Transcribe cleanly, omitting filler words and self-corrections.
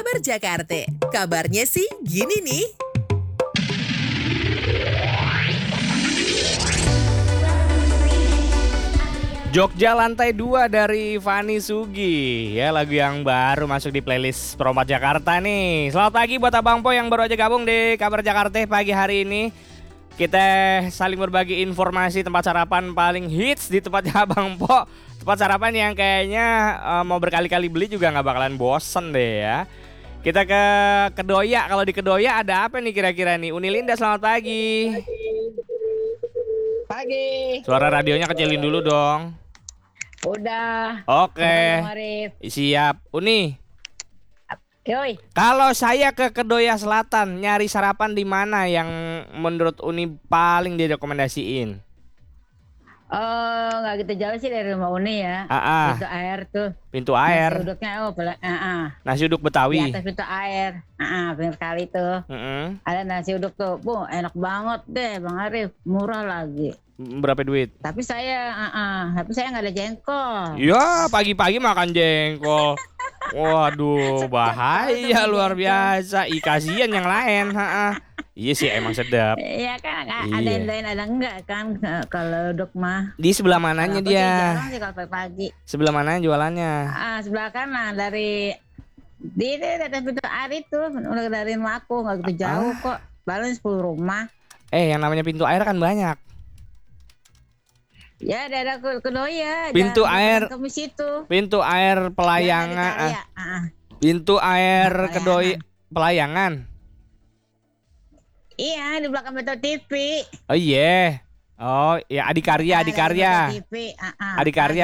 Kabar Jakarta. Kabarnya sih gini nih. Jogja Lantai 2 dari Fani Sugi. Ya, lagu yang baru masuk di playlist Promat Jakarta nih. Selamat pagi buat Abang Po yang baru aja gabung di Kabar Jakarta pagi hari ini. Kita saling berbagi informasi tempat sarapan paling hits di tempatnya Abang Po. Tempat sarapan yang kayaknya mau berkali-kali beli juga gak bakalan bosen deh ya. Kita ke Kedoya. Kalau di Kedoya ada apa nih kira-kira nih? Unilinda, selamat pagi. Pagi. Suara radionya kecilin dulu dong. Udah. Oke. Siap. Uni. Yoi. Kalau saya ke Kedoya Selatan nyari sarapan di mana yang menurut Uni paling direkomendasiin? Nggak gitu jauh sih dari rumah Uni ya. Ah. Pintu air tuh. Pintu air. Nasi uduknya Nasi uduk di Betawi. atas pintu air. Bener sekali tuh. Ada nasi uduk tuh. Bu, enak banget deh Bang Arif. Murah lagi. Berapa duit? Tapi saya nggak ada jengkol. Ya, pagi-pagi makan jengkol. Waduh, bahaya luar biasa. Kasihan yang lain. Iya sih, emang sedap. Iya kan, ada Iya. yang lain ada enggak kan kalau uduk mah. Di sebelah mananya Kalau aku sih dia? jarang sih kalau pagi. Sebelah mana jualannya? Sebelah kanan dari di atas pintu air itu, udah dari rumah aku nggak gitu jauh kok, paling 10 rumah. Yang namanya pintu air kan banyak. Ya daerah Kedoya. Pintu air. Kami situ. Pintu air Pelayangan. Pintu air Kedoya Pelayangan. Iya, di belakang Metro TV. Oh iya. Oh ya, Adikarya. Metro TV. Adikarya.